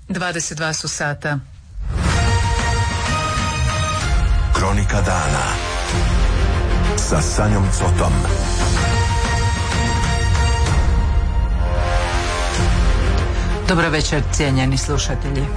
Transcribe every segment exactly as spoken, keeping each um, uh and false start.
dvadeset dva su sata. Kronika dana sa Sanjom Cotom. Dobro večer, cijenjeni slušatelji.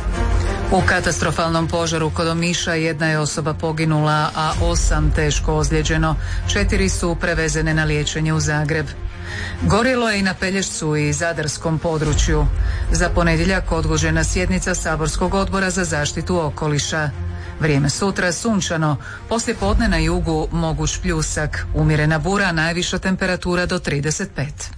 U katastrofalnom požaru kod Omiša jedna je osoba poginula, a osam teško ozlijeđeno. Četiri su prevezene na liječenje u Zagreb. Gorjelo je i na Pelješcu i zadarskom području. Za ponedjeljak odgođena sjednica saborskog odbora za zaštitu okoliša. Vrijeme sutra sunčano, poslije podne na jugu moguć pljusak, umjerena bura, najviša temperatura do trideset pet.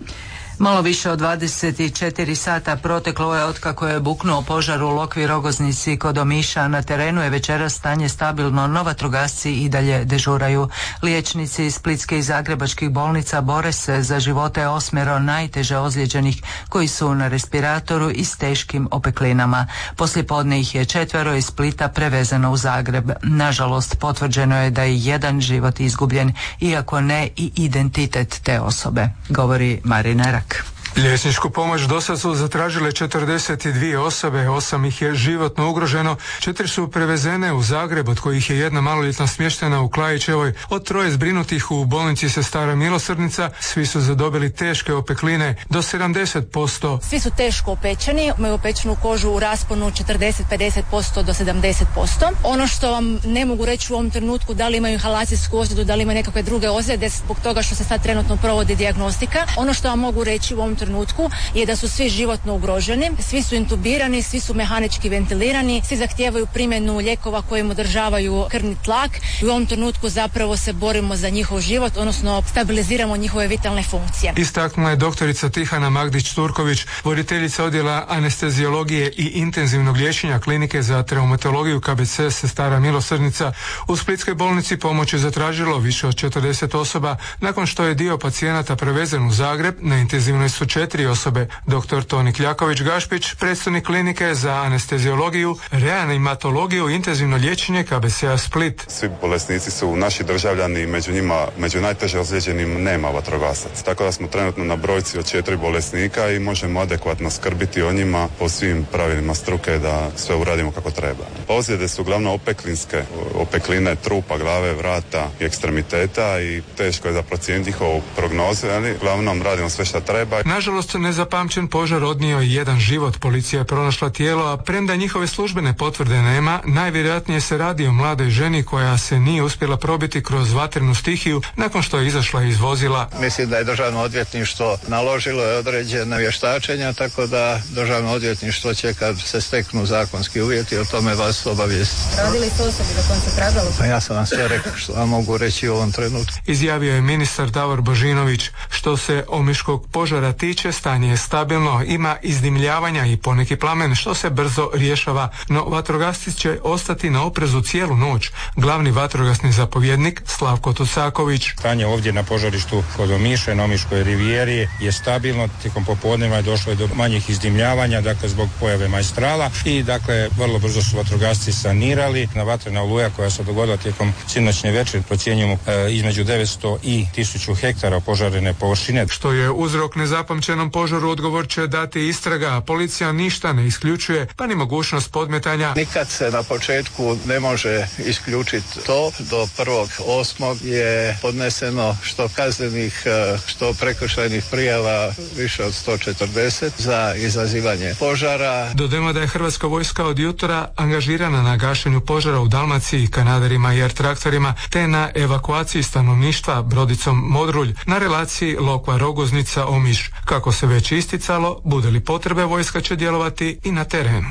Malo više od dvadeset četiri sata proteklo je otkako je buknuo požar u Lokvi Rogoznici kod Omiša. Na terenu je večeras stanje stabilno, no vatrogasci i dalje dežuraju. Liječnici iz splitske i zagrebačkih bolnica bore se za živote osmero najteže ozlijeđenih koji su na respiratoru i s teškim opeklinama. Poslijepodne ih je četvero iz Splita prevezeno u Zagreb. Nažalost, potvrđeno je da je jedan život izgubljen, iako ne i identitet te osobe, govori Marina Rak. Liječničku pomoć do sad su zatražile četrdeset dvije osobe, osam ih je životno ugroženo, četiri su prevezene u Zagreb, od kojih je jedna maloljetna smještena u Klajićevoj, od troje zbrinutih u bolnici Sestara Milosrdnica, svi su zadobili teške opekline do sedamdeset posto. Svi su teško opečeni, imaju opečenu kožu u rasponu četrdeset do pedeset posto do sedamdeset posto. Ono što vam ne mogu reći u ovom trenutku, da li imaju inhalacijsku ozljedu, da li imaju nekakve druge ozljede zbog toga što se sad trenutno provodi dijagnostika. Ono što vam mogu reći u ovom trenutku je da su svi životno ugroženi, svi su intubirani, svi su mehanički ventilirani, svi zahtijevaju primjenu lijekova koji im održavaju krvni tlak i u ovom trenutku zapravo se borimo za njihov život, odnosno stabiliziramo njihove vitalne funkcije. Istaknula je doktorica Tihana Magdić-Turković, voditeljica odjela anesteziologije i intenzivnog liječenja klinike za traumatologiju K B C Sestara Milosrdnica. U splitskoj bolnici pomoć je zatražilo više od četrdeset osoba, nakon što je dio pacijenata prevezen u Zagreb. Na intenzivnoj su četiri osobe. Doktor Toni Kljaković-Gašpić, predstojnik klinike za anesteziologiju, reanimatologiju i intenzivno liječenje K B C-a Split. Svi bolesnici su naši državljani, među njima, među najteže ozlijeđenim nema vatrogasac. Tako da smo trenutno na brojci od četiri bolesnika i možemo adekvatno skrbiti o njima po svim pravilima struke da sve uradimo kako treba. Ozljede su uglavnom opeklinske, opekline trupa, glave, vrata i ekstremiteta i teško je za procijeniti njihovu prognozu, ali uglavnom radimo sve što treba. Nažalost, nezapamćen požar odnio je jedan život. Policija je pronašla tijelo, a premda njihove službene potvrde nema, najvjerojatnije se radi o mladoj ženi koja se nije uspjela probiti kroz vatrenu stihiju nakon što je izašla iz vozila. Mislim da je Državno odvjetništvo naložilo je određena vještačenja, tako da Državno odvjetništvo će, kad se steknu zakonski uvjeti, o tome vas obavijestiti. Radili ste osobi za kojom se tragalo? Pa ja sam vam sve rekao što vam mogu reći u ovom trenutku. Izjavio je ministar Davor Božinović. Što se omiškog požara tiče, stanje je stabilno, ima izdimljavanja i poneki plamen što se brzo rješava, no vatrogasci će ostati na oprezu cijelu noć. Glavni vatrogasni zapovjednik Slavko Tucaković. Stanje ovdje na požarištu kod Omiša, na Omiškoj rivijeri je stabilno, tijekom popodneva je došlo do manjih izdimljavanja, dakle zbog pojave majstrala i dakle vrlo brzo su vatrogasci sanirali. Na vatrena oluja koja se dogodila tijekom sinoćne večeri procjenjujemo e, između devetsto i tisuću hektara požarene površine. Što je uzrok nezapamćenom požaru, odgovor će dati istraga, a policija ništa ne isključuje, pa ni mogućnost podmetanja. Nikad se na početku ne može isključiti to. Do prvog osmog je podneseno što kaznenih, što prekršajnih prijava više od sto četrdeset za izazivanje požara. Dodajmo da je Hrvatska vojska od jutra angažirana na gašenju požara u Dalmaciji, kanaderima i R-traktorima, te na evakuaciji stanovništva brodicom Modrulj na relaciji Lokva Rogoznica Omiš. Kako se već isticalo, bude li potrebe, vojska će djelovati i na terenu.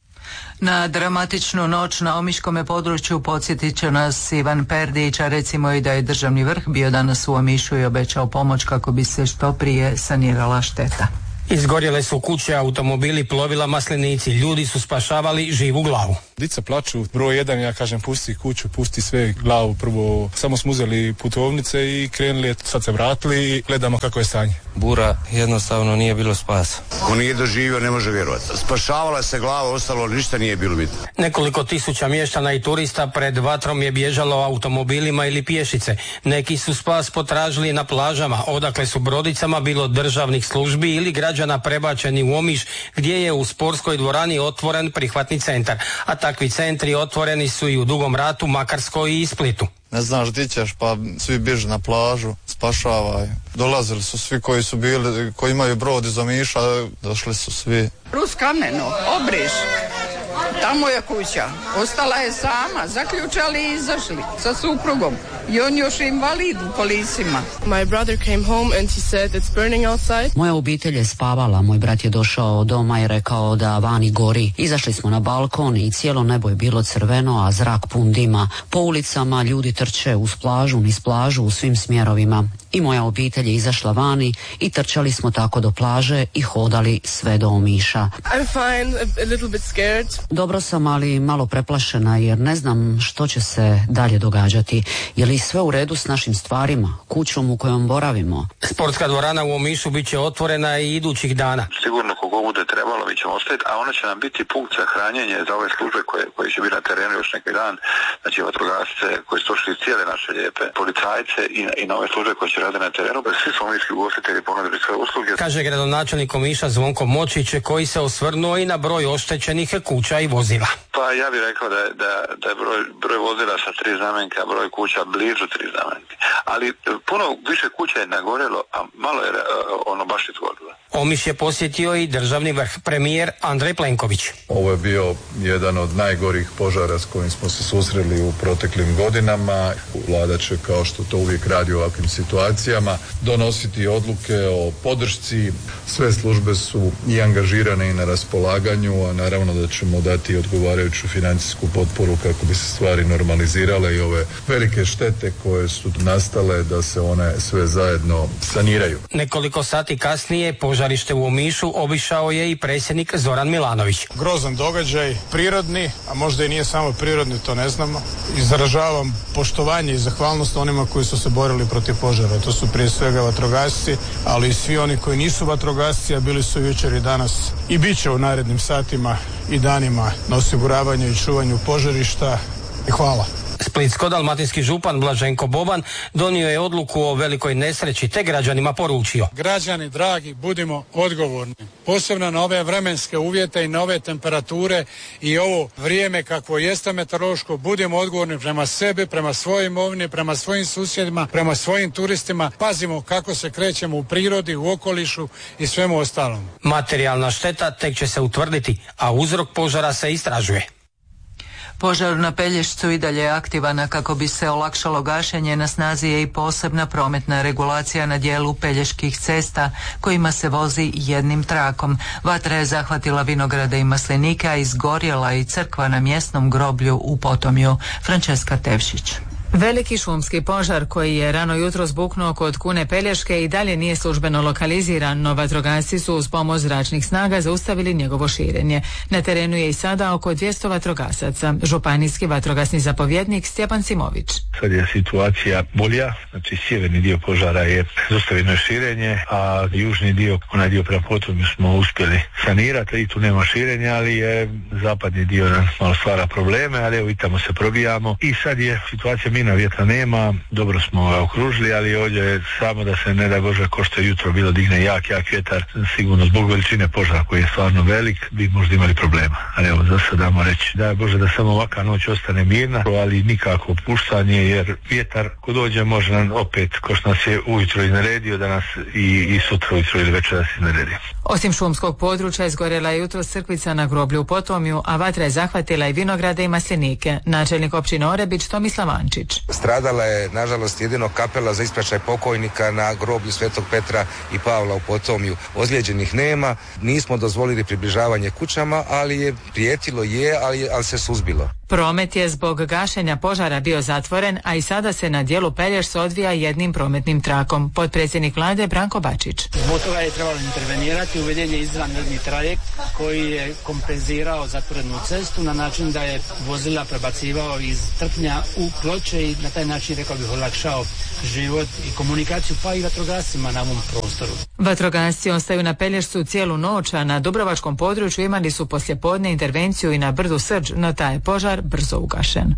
Na dramatičnu noć na omiškome području podsjetit će nas Ivan Perdić, a recimo i da je državni vrh bio danas u Omišu i obećao pomoć kako bi se što prije sanirala šteta. Izgorjele su kuće, automobili, plovila, maslinici. Ljudi su spašavali živu glavu. Dica plaču, broj jedan, ja kažem pusti kuću, pusti sve, glavu prvo. Samo smo uzeli putovnice i krenuli, sad se vratili i gledamo kako je stanje. Bura, jednostavno nije bilo spasa. Ko nije doživio ne može vjerovati. Spašavala se glava, ostalo ništa nije bilo bitno. Nekoliko tisuća mještana i turista pred vatrom je bježalo automobilima ili pješice. Neki su spas potražili na plažama, odakle su brodicama bilo državnih službi ili građana građana prebačeni u Omiš, gdje je u sportskoj dvorani otvoren prihvatni centar, a takvi centri otvoreni su i u Dugom Ratu, Makarskoj i Splitu. Ne znaš gdje ćeš, pa svi bježe na plažu, spašavaj. Dolazili su svi koji su bili, koji imaju brod iz Omiša, došli su svi. Rus Kameno, Obriš, tamo je kuća. Ostala je sama, zaključali i izašli sa suprugom. I on još invalid u kolicima. My brother came home and he said it's burning outside. Moja obitelj je spavala, moj brat je došao doma i rekao da vani gori. Izašli smo na balkon i cijelo nebo je bilo crveno, a zrak pun dima. Po ulicama ljudi trče uz plažu, niz plažu, u svim smjerovima. I moja obitelj je izašla vani i trčali smo tako do plaže i hodali sve do Omiša. I'm fine, a little bit scared. Dobro sam, ali malo preplašena jer ne znam što će se dalje događati. Je li sve u redu s našim stvarima, kućom u kojom boravimo? Sportska dvorana u Omišu bit će otvorena i idućih dana. Sigurno koliko bude trebalo mi ćemo ostaviti, a ona će nam biti punkt za hranjenje za ove službe koje, koje će biti na terenu još neki dan. Znači vatrogasce koji su došli cijele naše lijepe, policajce i, i nove službe koje će rade na terenu. Svi su omiški ugostitelji ponudili svoje usluge. Kaže gradonačelnik Omiša Zvonko Močić, koji se osvrnuo i na broj oštećenih kuća i vozila. Pa ja bih rekao da, da, da je broj, broj vozila sa tri znamenke, a broj kuća blizu tri znamenke. Ali puno više kuća je nagorelo, a malo je ono baš izgorilo. Omiš je posjetio i državni vrh, premijer Andrej Plenković. Ovo je bio jedan od najgorih požara s kojim smo se susreli u proteklim godinama. Vlada će, kao što to uvijek radi u ovakvim situacijama, donositi odluke o podršci. Sve službe su i angažirane i na raspolaganju, a naravno da ćemo dati odgovarajuću financijsku potporu kako bi se stvari normalizirale i ove velike štete koje su nastale da se one sve zajedno saniraju. Nekoliko sati kasnije požarište u Omišu obišao je i predsjednik Zoran Milanović. Grozan događaj, prirodni, a možda i nije samo prirodni, to ne znamo. Izražavam poštovanje i zahvalnost onima koji su se borili protiv požara. To su prije svega vatrogasci, ali i svi oni koji nisu vatrogasci, a bili su jučer i danas i bit će u narednim satima i danima na osiguravanju i čuvanju požarišta. I hvala. Splitsko-dalmatinski župan Blaženko Boban donio je odluku o velikoj nesreći te građanima poručio. Građani dragi, budimo odgovorni. Posebno na ove vremenske uvjete i na ove temperature i ovo vrijeme kakvo jeste meteorološko, budimo odgovorni prema sebi, prema svojoj imovini, prema svojim susjedima, prema svojim turistima. Pazimo kako se krećemo u prirodi, u okolišu i svemu ostalom. Materijalna šteta tek će se utvrditi, a uzrok požara se istražuje. Požar na Pelješcu i dalje je aktivan, kako bi se olakšalo gašenje. Na snazi je i posebna prometna regulacija na dijelu peljeških cesta kojima se vozi jednim trakom. Vatra je zahvatila vinograde i maslinike, a izgorjela i crkva na mjesnom groblju u Potomju. Frančeska Tevšić. Veliki šumski požar koji je rano jutro zbuknuo kod Kune Pelješke i dalje nije službeno lokaliziran, no vatrogasci su uz pomoć zračnih snaga zaustavili njegovo širenje. Na terenu je i sada oko dvjesto vatrogasaca. Županijski vatrogasni zapovjednik Stjepan Simović. Sad je situacija bolja, znači sjeverni dio požara je zaustavljeno širenje, a južni dio, onaj dio prema Potomju smo uspjeli sanirati i tu nema širenja, ali je zapadni dio nam malo stvara probleme, ali evo i tamo se probijamo i sad je situacija mina, vjetra nema, dobro smo ga okružili, ali ovdje je samo da se ne da Bože ko što je jutro bilo digne jak, jak vjetar, sigurno zbog veličine požara koji je stvarno velik, bi možda imali problema. Ali evo, za sad damo reći da je Bože da samo ovaka noć ostane mirna, ali nikako opuštanje, jer vjetar ko dođe može nam opet, ko što nas je ujutro izneredio, da nas i, i sutra ujutro ili večeras izneredio. Osim šumskog područja izgorjela je jutro crkvica na groblju u Potomju, a vatra je zahvatila i vinograde i maslinike. Načelnik općine Orebić Tomislav Ančić. Stradala je, nažalost, jedino kapela za ispraćaj pokojnika na groblju Svetog Petra i Pavla u Potomju. Ozlijeđenih nema, nismo dozvolili približavanje kućama, ali je prijetilo je, ali, ali se suzbilo. Promet je zbog gašenja požara bio zatvoren, a i sada se na dijelu Pelješca odvija jednim prometnim trakom. Potpredsjednik vlade Branko Bačić. Zbog toga je trebalo intervenirati, uveden je izvanredni trajekt koji je kompenzirao zatvorenu cestu na način da je vozila prebacivao iz Trpnja u Ploče i na taj način, rekao bih, olakšao život i komunikaciju, pa i vatrogascima na ovom prostoru. Vatrogasci ostaju na Pelješcu cijelu noć, a na dubrovačkom području imali su poslijepodne intervenciju i na brdu Srđ, no taj je požar brzo ugašen.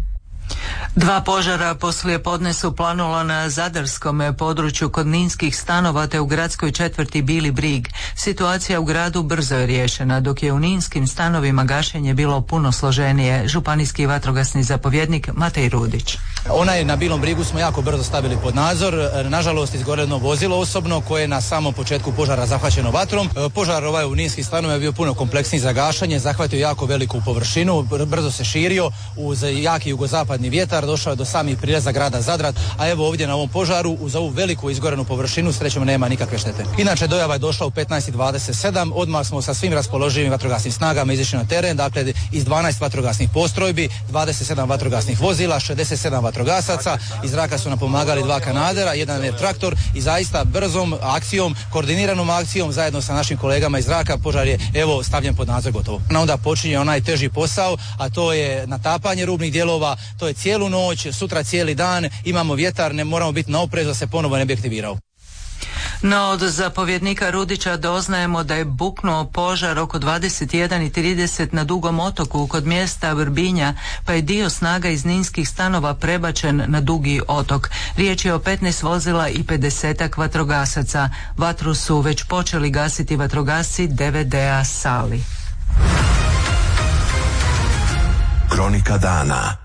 Dva požara poslije podne su planula na zadarskom području kod ninskih stanova te u gradskoj četvrti Bili Brig. Situacija u gradu brzo je riješena, dok je u ninskim stanovima gašenje bilo puno složenije. Županijski vatrogasni zapovjednik Matej Rudić. Onaj na Bilom Brigu smo jako brzo stavili pod nadzor. Nažalost, izgoreno vozilo osobno koje je na samom početku požara zahvaćeno vatrom. Požar ovaj u ninskim stanovima je bio puno kompleksniji za gašenje, zahvatio jako veliku površinu, brzo se širio uz jaki jugozapadni vjetar, došao je do samih prireza grada Zadra, a evo ovdje na ovom požaru uz ovu veliku izgorenu površinu srećom nema nikakve štete. Inače, dojava je došla u petnaest i dvadeset sedam, odmah smo sa svim raspoloživim vatrogasnim snagama izišli na teren, dakle iz dvanaest vatrogasnih postrojbi, dvadeset sedam vatrogasnih vozila, šezdeset sedam vatrogasaca, iz zraka su nam pomagali dva kanadera, jedan je traktor i zaista brzom akcijom, koordiniranom akcijom zajedno sa našim kolegama iz zraka požar je evo stavljen pod nadzor gotovo. Onda počinje onaj teži posao, a to je natapanje rubnih dijelova, to je cijelu noć, sutra cijeli dan, imamo vjetar, ne moramo biti na oprezu da se ponovo ne bi aktivirao. No, od zapovjednika Rudića doznajemo da je buknuo požar oko dvadeset jedan i trideset na Dugom otoku kod mjesta Vrbinja, pa je dio snaga iz ninskih stanova prebačen na Dugi otok. Riječ je o petnaest vozila i pedesetak vatrogasaca. Vatru su već počeli gasiti vatrogasci D V D-a Sali. Kronika dana.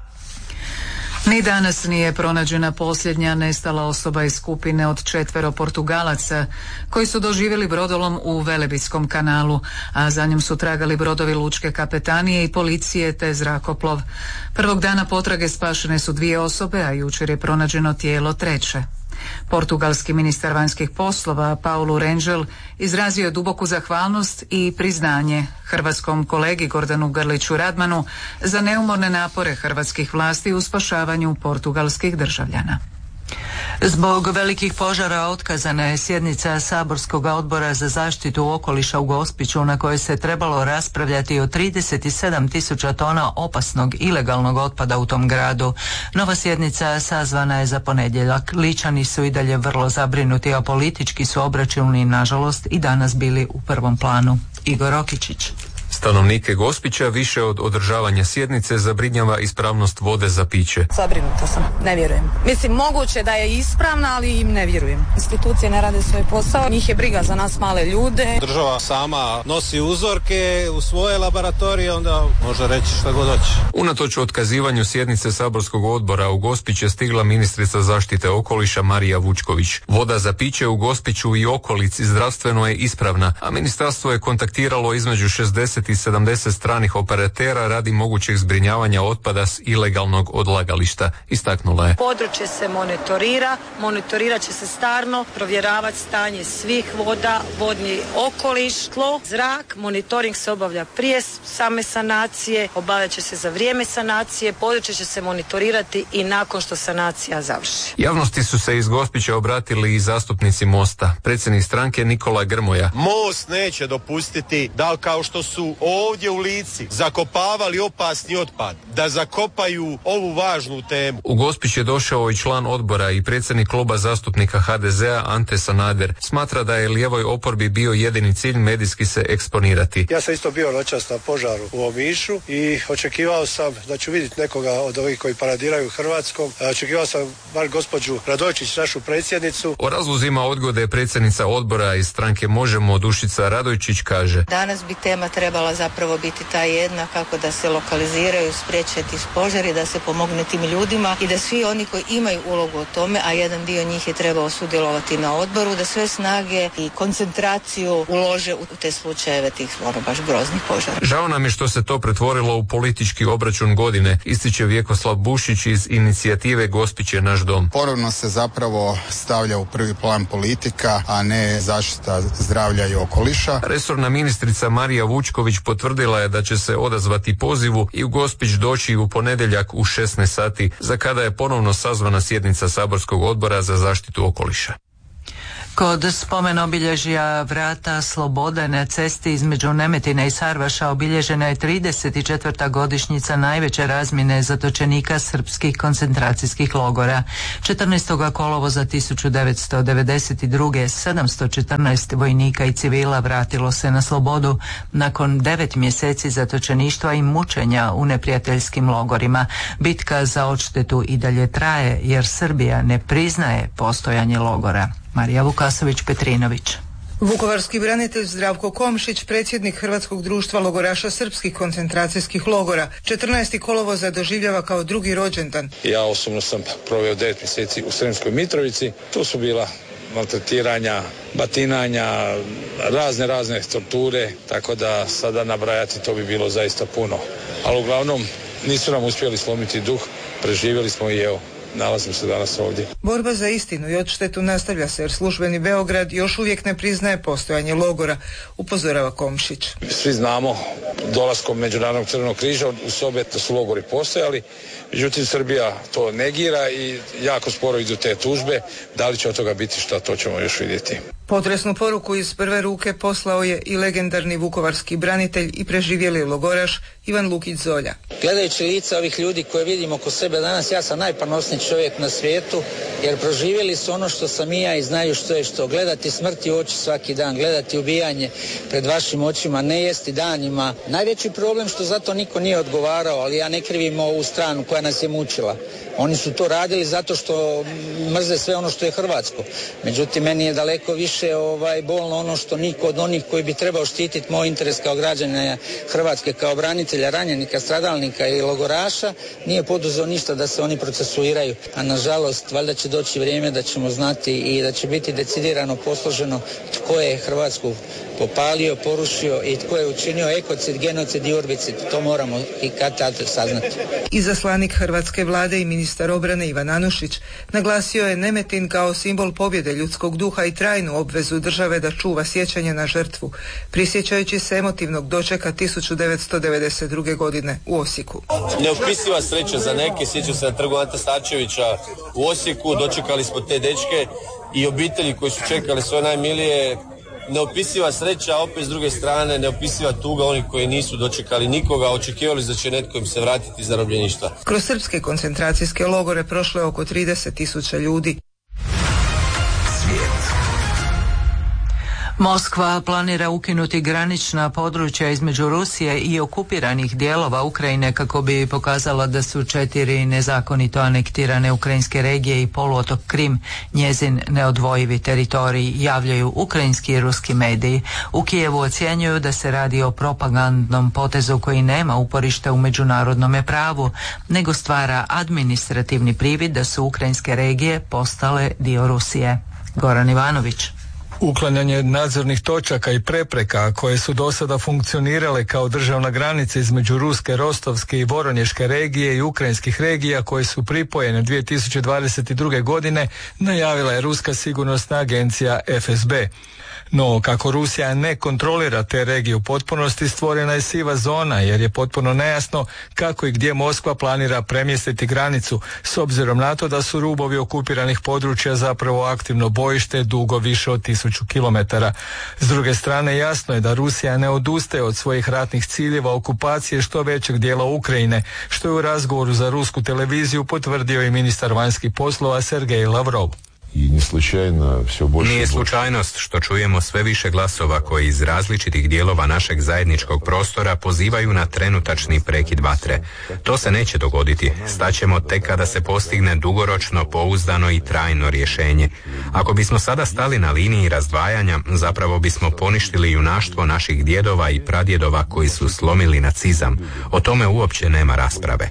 Ni danas nije pronađena posljednja nestala osoba iz skupine od četvero Portugalaca koji su doživjeli brodolom u Velebitskom kanalu, a za njim su tragali brodovi lučke kapetanije i policije te zrakoplov. Prvog dana potrage spašene su dvije osobe, a jučer je pronađeno tijelo treće. Portugalski ministar vanjskih poslova Paulo Rangel izrazio je duboku zahvalnost i priznanje hrvatskom kolegi Gordanu Grliću Radmanu za neumorne napore hrvatskih vlasti u spašavanju portugalskih državljana. Zbog velikih požara otkazana je sjednica Saborskog odbora za zaštitu okoliša u Gospiću na kojoj se trebalo raspravljati o trideset sedam tisuća tona opasnog ilegalnog otpada u tom gradu. Nova sjednica sazvana je za ponedjeljak. Ličani su i dalje vrlo zabrinuti, a politički su obračuni nažalost i danas bili u prvom planu. Igor Okičić. Stanovnike Gospića više od održavanja sjednice zabrinjava ispravnost vode za piće. Zabrinuta sam, ne vjerujem. Mislim, moguće da je ispravna, ali im ne vjerujem. Institucije ne rade svoj posao, njih je briga za nas male ljude. Država sama nosi uzorke u svoje laboratorije, onda može reći šta god hoće. Unatoč otkazivanju sjednice Saborskog odbora u Gospić je stigla ministrica zaštite okoliša Marija Vučković. Voda za piće u Gospiću i okolici zdravstveno je ispravna, a ministarstvo je kontaktiralo između šezdeset i sedamdeset stranih operatera radi mogućeg zbrinjavanja otpada s ilegalnog odlagališta, istaknula je. Područje se monitorira, monitorirat će se stalno, provjeravati stanje svih voda, vodni okoliš, tlo, zrak, monitoring se obavlja prije same sanacije, obavljat će se za vrijeme sanacije, područje će se monitorirati i nakon što sanacija završi. Javnosti su se iz Gospića obratili i zastupnici Mosta. Predsjednik stranke Nikola Grmoja. Most neće dopustiti da kao što su ovdje u Lici zakopavali opasni otpad, da zakopaju ovu važnu temu. U Gospić je došao i član odbora i predsjednik kluba zastupnika ha de zea Ante Sanader. Smatra da je lijevoj oporbi bio jedini cilj medijski se eksponirati. Ja sam isto bio noćas na požaru u Omišu i očekivao sam da ću vidjeti nekoga od ovih koji paradiraju Hrvatskom. Očekivao sam bar gospođu Radojčić, našu predsjednicu. O razlozima odgode predsjednica odbora iz stranke Možemo Dušica Radojčić kaže. Danas bi tema trebala zapravo biti ta jedna, kako da se lokaliziraju, spriječiti požari, da se pomogne tim ljudima i da svi oni koji imaju ulogu o tome, a jedan dio njih je trebao sudjelovati na odboru, da sve snage i koncentraciju ulože u te slučajeve tih ono baš groznih požara. Žao nam je što se to pretvorilo u politički obračun godine, ističe Vjekoslav Bušić iz inicijative Gospić je naš dom. Ponovno se zapravo stavlja u prvi plan politika, a ne zaštita zdravlja i okoliša. Resorna ministrica Marija Vučković potvrdila je da će se odazvati pozivu i u Gospić doći u ponedjeljak u šesnaest sati, za kada je ponovno sazvana sjednica Saborskog odbora za zaštitu okoliša. Kod spomen obilježja Vrata slobode na cesti između Nemetine i Sarvaša obilježena je trideset četvrta godišnjica najveće razmjene zatočenika srpskih koncentracijskih logora. četrnaestog kolovoza tisuću devetsto devedeset druge. sedamsto četrnaest vojnika i civila vratilo se na slobodu nakon devet mjeseci zatočeništva i mučenja u neprijateljskim logorima. Bitka za odštetu i dalje traje jer Srbija ne priznaje postojanje logora. Marija Vukasović-Petrinović. Vukovarski branitelj Zdravko Komšić, predsjednik Hrvatskog društva logoraša srpskih koncentracijskih logora, četrnaestog kolovoza doživljava kao drugi rođendan. Ja osobno sam proveo devet mjeseci u Sremskoj Mitrovici. Tu su bila maltretiranja, batinanja, razne razne torture, tako da sada nabrajati to bi bilo zaista puno. Ali uglavnom nisu nam uspjeli slomiti duh, preživjeli smo i evo, nalazim se danas ovdje. Borba za istinu i odštetu nastavlja se jer službeni Beograd još uvijek ne priznaje postojanje logora, upozorava Komšić. Svi znamo dolaskom Međunarodnog crvenog križa u sobe da su logori postojali, međutim Srbija to negira i jako sporo idu te tužbe. Da li će od toga biti šta, to ćemo još vidjeti. Potresnu poruku iz prve ruke poslao je i legendarni vukovarski branitelj i preživjeli logoraš Ivan Lukić Zolja. Gledajući lica ovih ljudi koje vidimo oko sebe danas, ja sam najponosniji čovjek na svijetu jer proživjeli su ono što sam i ja i znaju što je što. Gledati smrti u oči svaki dan, gledati ubijanje pred vašim očima, ne jesti danima. Najveći problem što zato niko nije odgovarao, ali ja ne krivim ovu stranu koja nas je mučila. Oni su to radili zato što mrze sve ono što je hrvatsko. Međutim, meni je daleko više ovaj, bolno ono što niko od onih koji bi trebao štititi moj interes kao građana Hrvatske, kao branitelja, ranjenika, stradalnika i logoraša, nije poduzeo ništa da se oni procesuiraju. A nažalost, valjda će doći vrijeme da ćemo znati i da će biti decidirano posloženo tko je Hrvatsku popalio, porušio i tko je učinio ekocid, genocid i urbicid. To moramo i kad tad saznati. Izaslanik hrvatske vlade i ministar obrane Ivan Anušić naglasio je Nemetin kao simbol pobjede ljudskog duha i trajnu obvezu države da čuva sjećanje na žrtvu, prisjećajući se emotivnog dočeka tisuću devetsto devedeset druge. godine u Osijeku. Neopisiva sreća za neke, sjećam se na trgu Ante Starčevića u Osijeku, dočekali smo te dečke i obitelji koji su čekali svoje najmilije. Neopisiva sreća, opet s druge strane neopisiva tuga onih koji nisu dočekali nikoga, očekivali da će netko im se vratiti iz zarobljeništva. Kroz srpske koncentracijske logore prošlo je oko trideset tisuća ljudi. Moskva planira ukinuti granična područja između Rusije i okupiranih dijelova Ukrajine kako bi pokazala da su četiri nezakonito anektirane ukrajinske regije i poluotok Krim njezin neodvojivi teritorij, javljaju ukrajinski i ruski mediji. U Kijevu ocjenjuju da se radi o propagandnom potezu koji nema uporište u međunarodnom pravu, nego stvara administrativni privid da su ukrajinske regije postale dio Rusije. Goran Ivanović. Uklanjanje nadzornih točaka i prepreka koje su do sada funkcionirale kao državna granica između ruske, rostovske i voronješke regije i ukrajinskih regija koje su pripojene dvije tisuće dvadeset druge. godine najavila je ruska sigurnosna agencija F S B. No, kako Rusija ne kontrolira te regije u potpunosti, stvorena je siva zona jer je potpuno nejasno kako i gdje Moskva planira premjestiti granicu, s obzirom na to da su rubovi okupiranih područja zapravo aktivno bojište dugo više od tisuću kilometara. S druge strane, jasno je da Rusija ne odustaje od svojih ratnih ciljeva okupacije što većeg dijela Ukrajine, što je u razgovoru za rusku televiziju potvrdio i ministar vanjskih poslova Sergej Lavrov. Nije slučajnost što čujemo sve više glasova koji iz različitih dijelova našeg zajedničkog prostora pozivaju na trenutačni prekid vatre. To se neće dogoditi. Staćemo tek kada se postigne dugoročno, pouzdano i trajno rješenje. Ako bismo sada stali na liniji razdvajanja, zapravo bismo poništili junaštvo naših djedova i pradjedova koji su slomili nacizam. O tome uopće nema rasprave.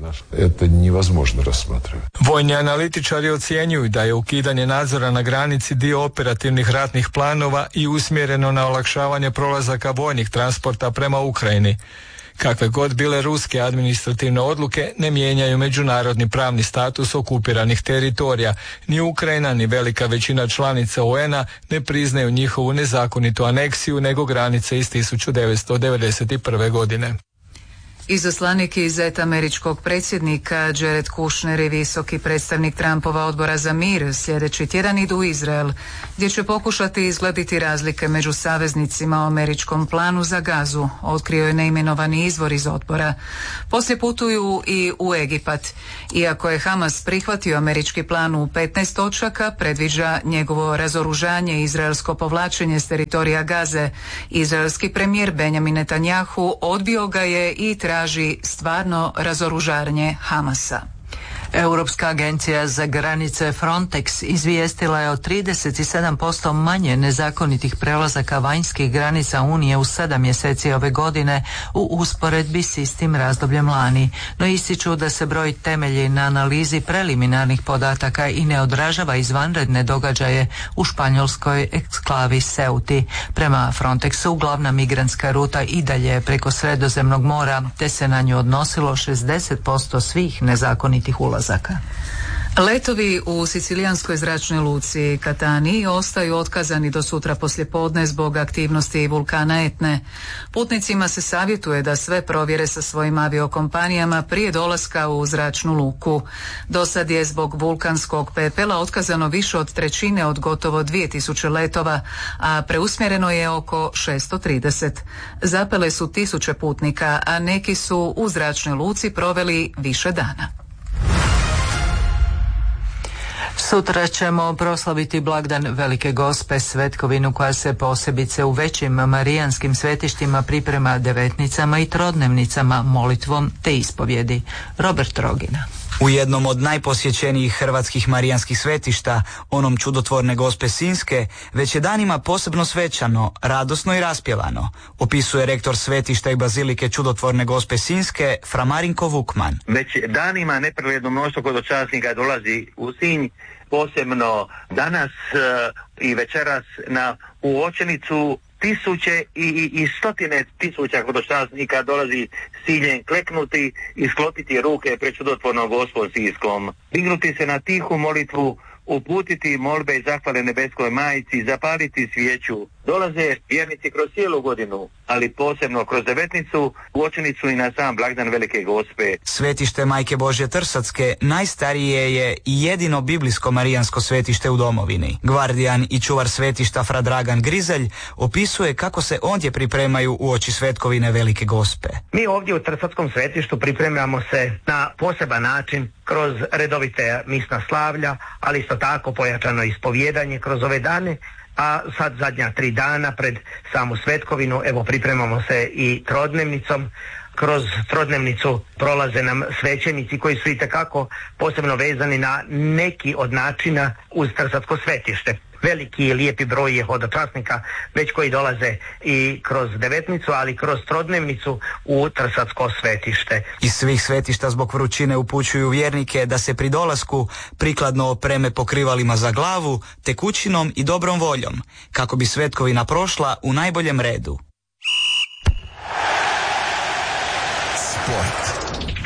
Vojni analitičari ocjenjuju da je ukidanje nadzora na granici dio operativnih ratnih planova i usmjereno na olakšavanje prolazaka vojnih transporta prema Ukrajini. Kakve god bile ruske administrativne odluke ne mijenjaju međunarodni pravni status okupiranih teritorija. Ni Ukrajina ni velika većina članica U N-a ne priznaju njihovu nezakonitu aneksiju nego granice iz tisuću devetsto devedeset prve. godine. Izaslanik iz et američkog predsjednika Jared Kushner i visoki predstavnik Trumpova odbora za mir sljedeći tjedan idu u Izrael, gdje će pokušati izgladiti razlike među saveznicima o američkom planu za Gazu, otkrio je neimenovani izvor iz odbora. Poslije putuju i u Egipat. Iako je Hamas prihvatio američki plan u petnaest točaka, predviđa njegovo razoružanje i izraelsko povlačenje s teritorija Gaze. Izraelski premijer Benjamin Netanjahu odbio ga je i traži traži stvarno razoružanje Hamasa. Europska agencija za granice Frontex izvijestila je o trideset sedam posto manje nezakonitih prelazaka vanjskih granica Unije u sedam mjeseci ove godine u usporedbi s istim razdobljem lani, no ističu da se broj temelji na analizi preliminarnih podataka i ne odražava izvanredne događaje u španjolskoj eksklavi Ceuti. Prema Frontexu glavna migrantska ruta i dalje preko Sredozemnog mora, te se na nju odnosilo šezdeset posto svih nezakonitih ulazaka. Letovi u sicilijanskoj zračnoj luci Catani ostaju otkazani do sutra poslijepodne zbog aktivnosti vulkana Etne. Putnicima se savjetuje da sve provjere sa svojim aviokompanijama prije dolaska u zračnu luku. Do sad je zbog vulkanskog pepela otkazano više od trećine od gotovo dvije tisuće letova, a preusmjereno je oko šesto trideset. Zapele su tisuće putnika, a neki su u zračnoj luci proveli više dana. Sutra ćemo proslaviti blagdan Velike Gospe, svetkovinu koja se posebice u većim marijanskim svetištima priprema devetnicama i trodnevnicama, molitvom te ispovjedi. Robert Rogina. U jednom od najposjećenijih hrvatskih marijanskih svetišta, onom čudotvorne Gospe Sinjske, već je danima posebno svečano, radosno i raspjevano, opisuje rektor svetišta i bazilike čudotvorne Gospe Sinjske, fra Marinko Vukman. Već danima nepregledno mnoštvo hodočasnika dolazi u Sinj, posebno danas i večeras na uočenicu. Tisuće i, i, i stotine tisuća hodočasnika dolazi s ciljem kleknuti i sklopiti ruke pred čudotvornom Gospom Sinjskom. Dignuti se na tihu molitvu, uputiti molbe i zahvale nebeskoj majici, zapaliti svijeću. Dolaze vjernici kroz cijelu godinu, ali posebno kroz devetnicu, uočenicu i na sam blagdan Velike Gospe. Svetište Majke Božje Trsatske najstarije je i jedino biblijsko marijansko svetište u domovini. Gvardijan i čuvar svetišta fra Dragan Grizelj opisuje kako se ondje pripremaju uoči svetkovine Velike Gospe. Mi ovdje u Trsatskom svetištu pripremamo se na poseban način kroz redovite misna slavlja, ali isto tako pojačano ispovjedanje kroz ove dane. A sad zadnja tri dana pred samu svetkovinu, evo pripremamo se i trodnevnicom. Kroz trodnevnicu prolaze nam svećenici koji su itekako posebno vezani na neki od načina uz Trsatsko svetište. Veliki i lijepi broj je hodočasnika već koji dolaze i kroz devetnicu, ali kroz trodnevnicu u Trsatsko svetište. Iz svih svetišta zbog vrućine upućuju vjernike da se pri dolasku prikladno opreme pokrivalima za glavu, tekućinom i dobrom voljom, kako bi svetkovina prošla u najboljem redu. Sport.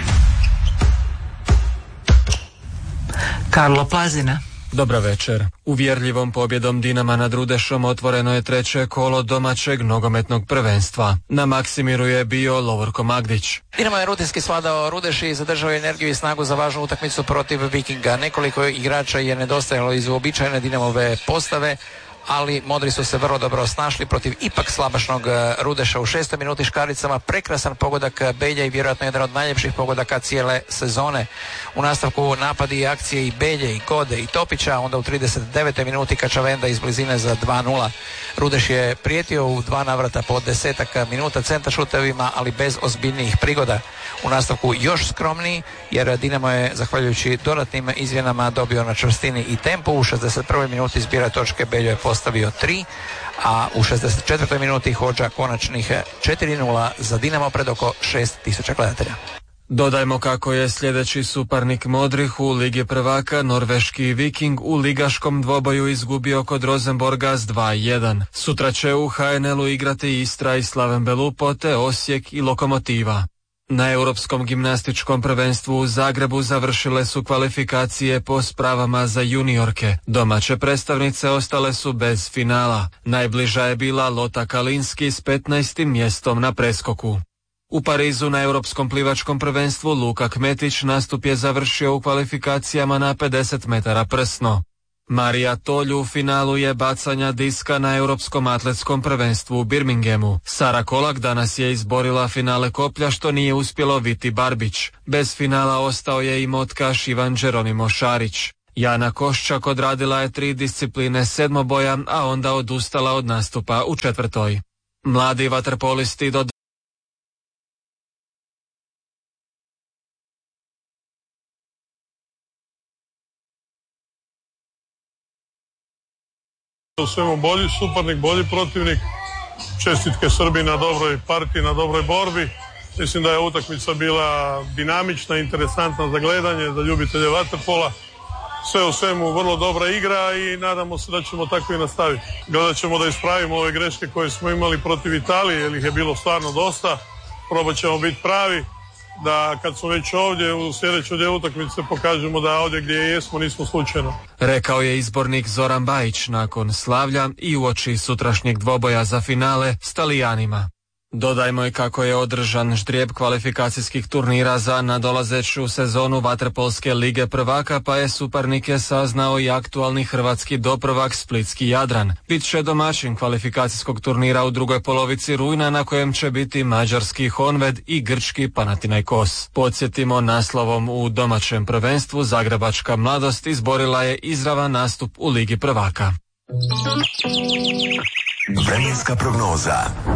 Karlo Plazina. Dobra večer. Uvjerljivom pobjedom Dinama nad Rudešom otvoreno je treće kolo domaćeg nogometnog prvenstva. Na Maksimiru je bio Lovorko Magdić. Dinamo je rutinski svladao Rudeš i zadržao energiju i snagu za važnu utakmicu protiv Vikinga. Nekoliko igrača je nedostajalo iz uobičajene Dinamove postave, ali modri su se vrlo dobro snašli protiv ipak slabašnog Rudeša. U šestoj minuti škaricama prekrasan pogodak Belje i vjerojatno jedan od najljepših pogodaka cijele sezone. U nastavku napadi i akcije i Belje, i Gode, i Topića, onda u trideset devetoj minuti Kačavenda iz blizine za dva nula. Rudeš je prijetio u dva navrata po desetak minuta centar šutevima, ali bez ozbiljnijih prigoda. U nastavku još skromniji, jer Dinamo je, zahvaljujući dodatnim izmjenama, dobio na čvrstini i tempu. U šezdeset prvoj minuti zbira točke Beljo je postavio tri, a u šezdeset četvrtoj minuti Hođa konačnih četiri nula za Dinamo pred oko šest tisuća gledatelja. Dodajmo kako je sljedeći suparnik modrih u Ligi prvaka, norveški Viking, u ligaškom dvoboju izgubio kod Rosenborga s dva jedan. Sutra će u ha en el-u igrati Istra i Slaven Belupo, te Osijek i Lokomotiva. Na Europskom gimnastičkom prvenstvu u Zagrebu završile su kvalifikacije po spravama za juniorke. Domaće predstavnice ostale su bez finala. Najbliža je bila Lota Kalinski s petnaestim mjestom na preskoku. U Parizu na Europskom plivačkom prvenstvu Luka Kmetić nastup je završio u kvalifikacijama na pedeset metara prsno. Marija Tolju u finalu je bacanja diska na Europskom atletskom prvenstvu u Birminghamu. Sara Kolak danas je izborila finale koplja što nije uspjelo Viti Barbić. Bez finala ostao je i motkaš Ivan Đeronimo Šarić. Jana Koščak odradila je tri discipline sedmoboja, a onda odustala od nastupa u četvrtoj. Mladi vaterpolisti do u svemu bolji suparnik, bolji protivnik. Čestitke Srbiji na dobroj partiji, na dobroj borbi. Mislim da je utakmica bila dinamična, interesantna za gledanje, za ljubitelje vaterpola. Sve u svemu vrlo dobra igra i nadamo se da ćemo tako i nastaviti. Gledat ćemo da ispravimo ove greške koje smo imali protiv Italije, jer ih je bilo stvarno dosta. Probat ćemo biti pravi, da kad smo već ovdje u sljedećoj djelu utakmice pokažemo da ovdje gdje jesmo nismo slučajno. Rekao je izbornik Zoran Bajić nakon slavlja i uoči sutrašnjeg dvoboja za finale s Talijanima. Dodajmo i kako je održan ždrijeb kvalifikacijskih turnira za nadolazeću sezonu vaterpolske lige prvaka, pa je suparnike saznao i aktualni hrvatski doprvak Splitski Jadran. Bit će domaćin kvalifikacijskog turnira u drugoj polovici rujna, na kojem će biti mađarski Honved i grčki Panathinaikos. Podsjetimo, naslovom u domaćem prvenstvu Zagrebačka mladost izborila je izravan nastup u ligi prvaka. Vremenska prognoza.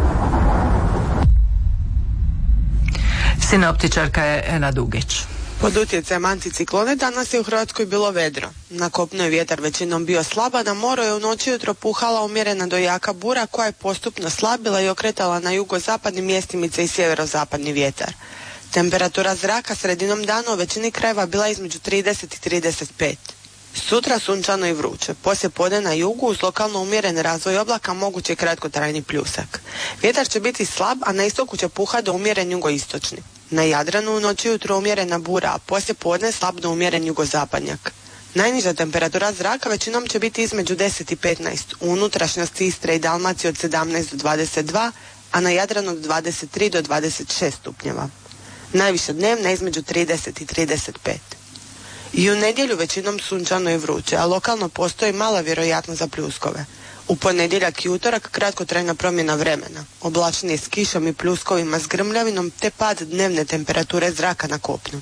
Sinoptičarka je Ena Dugić. Pod utjecajem anticiklone danas je u Hrvatskoj bilo vedro. Na kopnu je vjetar većinom bio slab, a na moru je u noći jutro puhala umjerena do jaka bura koja je postupno slabila i okretala na jugozapadni mjestimice i sjeverozapadni vjetar. Temperatura zraka sredinom dana u većini krajeva bila između trideset i trideset pet. Sutra sunčano i vruće, poslije podne na jugu uz lokalno umjeren razvoj oblaka moguće je kratkotrajni pljusak. Vjetar će biti slab, a na istoku će puhati do umjeren jugoistočni. Na Jadranu u noći jutro umjerena bura, a poslije podne slab do umjeren jugozapadnjak. Najniža temperatura zraka većinom će biti između deset i petnaest, u unutrašnjosti Istre i Dalmacije od sedamnaest do dvadeset dva, a na Jadranu od dvadeset tri do dvadeset šest stupnjeva. Najviše dnevna između trideset i trideset pet. I u nedjelju većinom sunčano i vruće, a lokalno postoji mala vjerojatnost za pljuskove. U ponedjeljak i utorak kratkotrajna promjena vremena, oblačenje s kišom i pljuskovima s grmljavinom te pad dnevne temperature zraka na kopnu.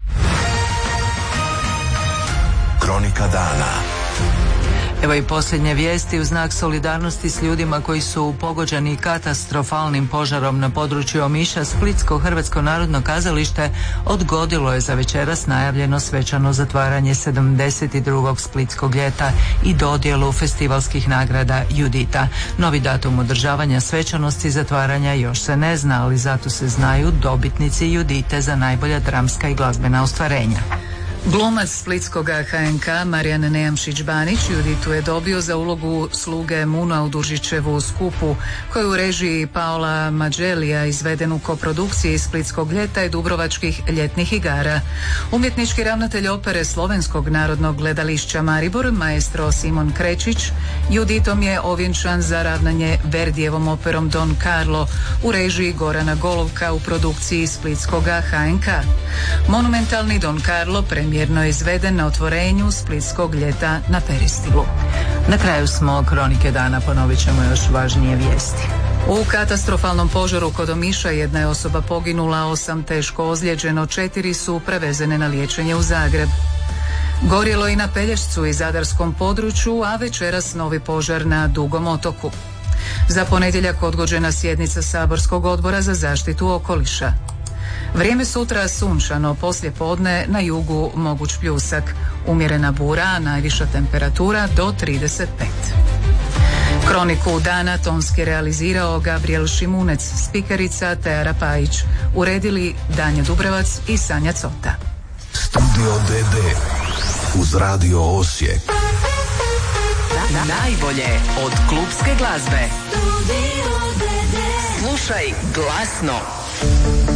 Kronika dana. Evo i posljednje vijesti. U znak solidarnosti s ljudima koji su pogođeni katastrofalnim požarom na području Omiša, Splitsko Hrvatsko narodno kazalište odgodilo je za večeras najavljeno svečano zatvaranje sedamdeset drugog Splitskog ljeta i dodjelu festivalskih nagrada Judita. Novi datum održavanja svečanosti zatvaranja još se ne zna, ali zato se znaju dobitnici Judite za najbolja dramska i glazbena ostvarenja. Glumac splitskoga H N K Marijan Nejamšić-Banić Juditu je dobio za ulogu sluge Muna u Duržićevu skupu, koju u režiji Paola Mađelija izveden u koprodukciji Splitskog ljeta i Dubrovačkih ljetnih igara. Umjetnički ravnatelj opere Slovenskog narodnog gledališća Maribor, maestro Simon Krečić, Juditom je ovjenčan za ravnanje Verdijevom operom Don Carlo u režiji Gorana Golovka u produkciji Splitskoga H N K. Monumentalni Don Carlo premijerno je izveden na otvorenju Splitskog ljeta na Peristilu. Na kraju smo kronike dana, ponovit ćemo još važnije vijesti. U katastrofalnom požaru kod Omiša jedna je osoba poginula, osam teško ozlijeđeno, četiri su prevezene na liječenje u Zagreb. Gorjelo i na Pelješcu i zadarskom području, a večeras novi požar na Dugom otoku. Za ponedjeljak odgođena sjednica Saborskog odbora za zaštitu okoliša. Vrijeme sutra sunčano, poslije podne na jugu moguć pljusak, umjerena bura, a najviša temperatura do trideset pet. Kroniku dana tonski realizirao Gabriel Šimunec, spikerica Teara Pajić, uredili Danja Dubrevac i Sanja Cota. Studio D D uz Radio Osijek. Na, najbolje od klupske glazbe. Slušaj glasno.